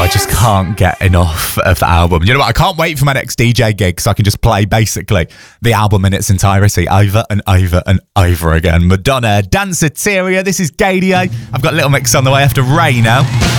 I just can't get enough of the album. You know what? I can't wait for my next DJ gig so I can just play basically the album in its entirety over and over and over again. Madonna, Danceteria. This is Gadio. I've got Little Mix on the way after Ray now.